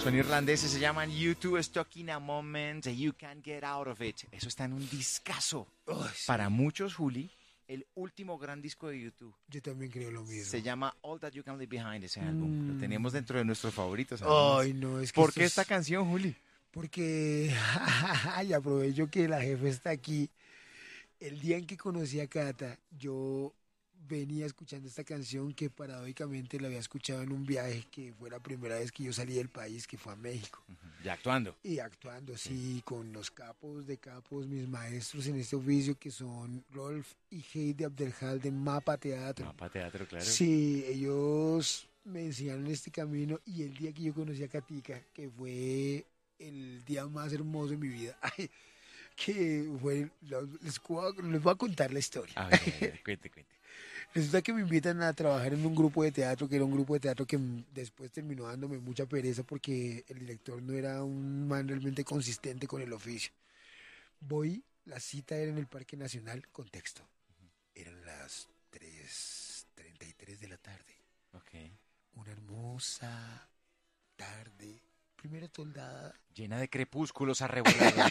Son irlandeses, se llaman U2, Stuck in a Moment, You Can't Get Out of It. Eso está en un discazo. Sí. Para muchos, Juli, el último gran disco de U2. Yo también creo lo mismo. Se llama All That You Can Leave Behind, ese álbum. Lo tenemos dentro de nuestros favoritos. Ay, no, es que ¿Por qué esta canción, Juli? Porque, y aprovecho que la jefe está aquí. El día en que conocí a Cata, yo venía escuchando esta canción que paradójicamente la había escuchado en un viaje que fue la primera vez que yo salí del país, que fue a México. Ya actuando. Y actuando, sí, con los capos de capos, mis maestros en este oficio que son Rolf y Heidi Abdelhal de Mapa Teatro. Mapa Teatro, claro. Sí, ellos me enseñaron este camino y el día que yo conocí a Katica, que fue el día más hermoso de mi vida, que fue, les voy a contar la historia. A ver, cuente. Resulta que me invitan a trabajar en un grupo de teatro, que era un grupo de teatro que después terminó dándome mucha pereza porque el director no era un man realmente consistente con el oficio. Voy, la cita era en el Parque Nacional, contexto. Eran las 3:33 de la tarde. Ok. Una hermosa tarde, primera toldada. Llena de crepúsculos arrebolados.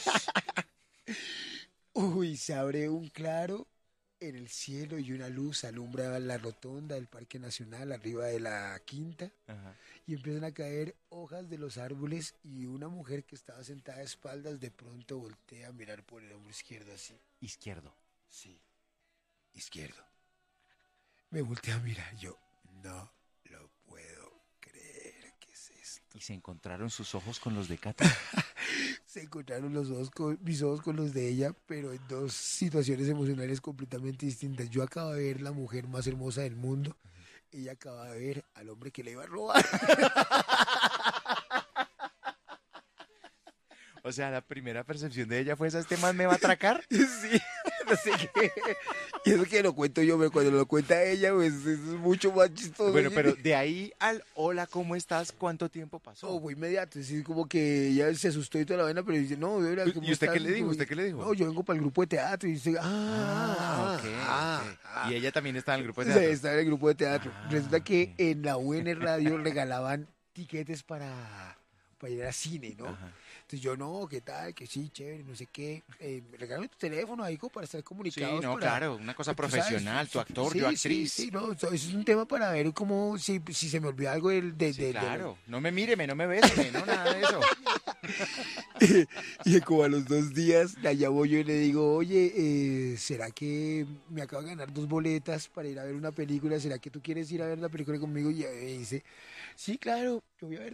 Uy, se abre un claro en el cielo y una luz alumbra la rotonda del Parque Nacional arriba de la quinta. Ajá. Y empiezan a caer hojas de los árboles y una mujer que estaba sentada a espaldas de pronto voltea a mirar por el hombro izquierdo así. Izquierdo. Sí, izquierdo. Me voltea a mirar, yo no lo puedo creer, ¿qué es esto? Y se encontraron sus ojos con los de Cata. Se encontraron mis ojos con los de ella, pero en dos situaciones emocionales completamente distintas. Yo acabo de ver la mujer más hermosa del mundo. Ella acaba de ver al hombre que le iba a robar. O sea, la primera percepción de ella fue esa, ¿este man me va a atracar? Sí, no sé qué. Y eso que lo cuento yo, pero cuando lo cuenta ella, pues eso es mucho más chistoso. Bueno, pero de ahí al hola, ¿cómo estás? ¿Cuánto tiempo pasó? No, fue inmediato, es decir, como que ella se asustó y toda la vaina, pero dice, no, de verdad, ¿cómo ¿Y usted estás? qué le dijo? Como, ¿Usted qué le dijo? No, yo vengo para el grupo de teatro. Y dice, ok. Y ella también está en el grupo de Sí, teatro. estaba en el grupo de teatro. Resulta que Ok. en la UN Radio regalaban tiquetes para ir al cine, ¿no? Ajá. Entonces yo, no, ¿qué tal? Que sí, chévere, no sé qué. Regálame tu teléfono ahí como para estar Sí, comunicados. no, para, claro, una cosa tú sabes, profesional, tu actor, sí, yo actriz. Sí, no, eso es un tema para ver cómo, si se me olvida algo Sí, claro, no me míreme, no me bese, no, nada de eso. Y como a los 2 días la llamo yo y le digo, oye, ¿será que me acabo de ganar 2 boletas para ir a ver una película? ¿Será que tú quieres ir a ver la película conmigo? Y ella me dice, sí, claro, yo voy a ver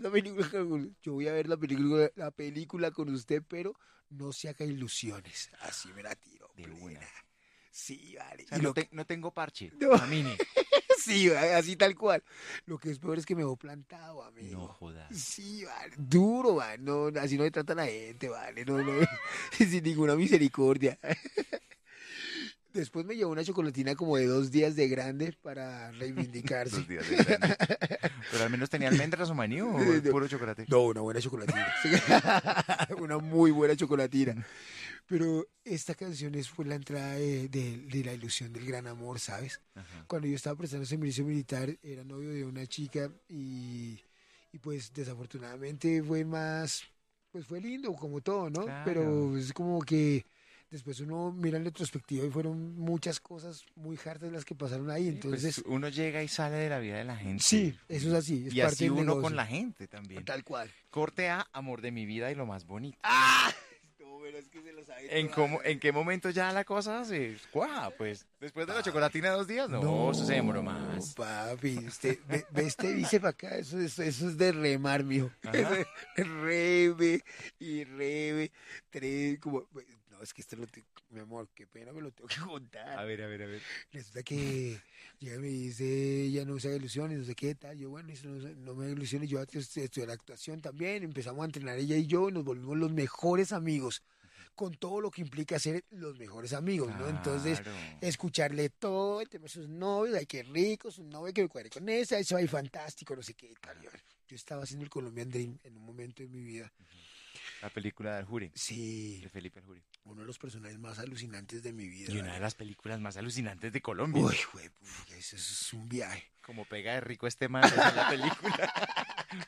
la película con usted, pero no se haga ilusiones. Así me la tiro. De plena. una. Sí, vale. O sea, Y no tengo parche, No. camine. sí, así tal cual. Lo que es peor es que me veo plantado, amigo. No jodas. Sí, vale, duro, vale. No, así no le trata a la gente, vale. No, sin ninguna misericordia. Después me llevó una chocolatina como de 2 días de grande para reivindicarse. 2 días de grande. Pero al menos tenía almendras o maní o No. puro chocolate. No, una buena chocolatina. Una muy buena chocolatina. Pero esta canción fue la entrada de la ilusión del gran amor, ¿sabes? Ajá. Cuando yo estaba prestando servicio militar, era novio de una chica y pues desafortunadamente pues fue lindo como todo, ¿no? Claro. Pero es como que después uno mira en retrospectiva y fueron muchas cosas muy hartas las que pasaron ahí, Sí, entonces... pues uno llega y sale de la vida de la gente. Sí, eso es así, es Y parte así del uno negocio. con la gente también. Tal cual. Corte a amor de mi vida y lo más bonito. ¡Ah! No, pero es que se lo sabe ¿En qué momento ya la cosa se cuaja? Pues después de la chocolatina de 2 días, no, eso se demoró más. Papi, usted ve este bíceps acá, eso es de remar, mijo. Ajá. Eso es reme y reme. No, es que mi amor, qué pena, me lo tengo que contar. A ver. Resulta que llega y me dice, ya no se haga ilusiones, no sé qué tal. Yo, bueno, eso no me haga ilusiones, yo estudié la actuación también. Empezamos a entrenar ella y yo y nos volvimos los mejores amigos. Con todo lo que implica ser los mejores amigos, ¿no? Entonces, Claro. escucharle todo, el tema de sus novios, ay, qué rico, su novio que me cuadre con esa, eso va fantástico, no sé qué tal. Yo estaba haciendo el Colombian Dream en un momento de mi vida. La película de Aljuri, Sí, de Felipe Aljuri. uno de los personajes más alucinantes de mi vida. Y una ¿vale? de las películas más alucinantes de Colombia. Uy, eso es un viaje. Como pega de rico este man en la película. ¿Te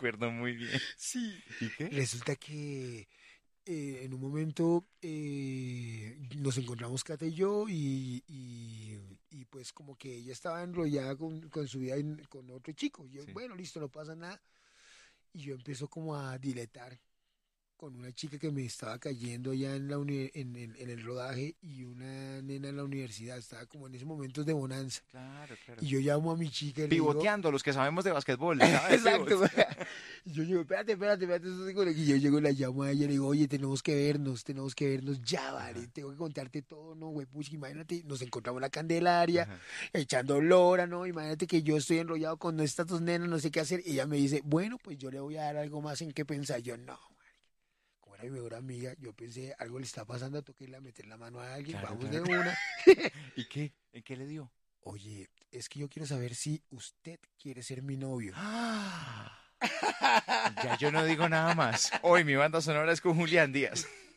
recuerdo muy bien. Sí. ¿Y qué? Resulta que en un momento nos encontramos Cata y yo y pues como que ella estaba enrollada con su vida con otro chico. Yo, Sí. bueno, listo, no pasa nada. Y yo empiezo como a diletar con una chica que me estaba cayendo allá en el rodaje y una nena en la universidad. Estaba como en esos momentos de bonanza. Claro, claro. Y yo llamo a mi chica y le digo, Pivoteando, los que sabemos de basquetbol. ¿Sabes? exacto. Y yo llego, espérate, eso es con- y yo llego, la llamo a ella y le digo, oye, tenemos que vernos ya, vale, Ajá. tengo que contarte todo, ¿no, güey? Pucha, imagínate, nos encontramos en la Candelaria, Ajá. echando lora, ¿no? Imagínate que yo estoy enrollado con estas dos nenas, no sé qué hacer, y ella me dice, bueno, pues yo le voy a dar algo más en qué pensar. Yo, no, como era mi mejor amiga, yo pensé, algo le está pasando, toqué irle a meter la mano a alguien, Claro, vamos claro. de una. ¿Y qué? ¿En qué le dio? Oye, es que yo quiero saber si usted quiere ser mi novio. ¡Ah! Ya yo no digo nada más. Hoy mi banda sonora es con Julián Díaz.